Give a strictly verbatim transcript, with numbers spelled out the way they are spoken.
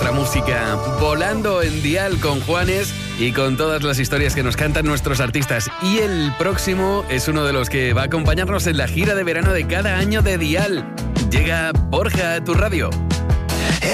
nuestra música, volando en Dial con Juanes y con todas las historias que nos cantan nuestros artistas. Y el próximo es uno de los que va a acompañarnos en la gira de verano de cada año de Dial. Llega Borja a tu radio.